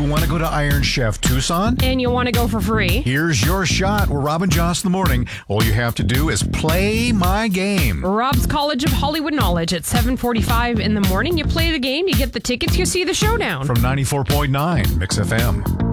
want to go to Iron Chef Tucson? And you want to go for free? Here's your shot. We're Rob and Joss in the morning. All you have to do is play my game. Rob's College of Hollywood Knowledge at 7:45 in the morning. You play the game, you get the tickets, you see the showdown. From 94.9 Mix FM.